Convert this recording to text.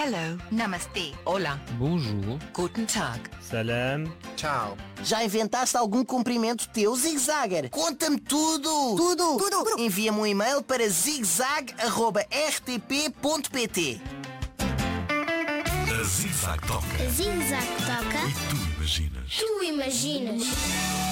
Hello, namaste. Olá, Bonjour. guten Tag. Salam. Tchau. Já inventaste algum cumprimento teu, Zig-Zagger? Conta-me tudo! Tudo! Envia-me um e-mail para zigzag@rtp.pt. A Zig-Zag toca. A Zig-Zag toca. E tu imaginas. Tu imaginas.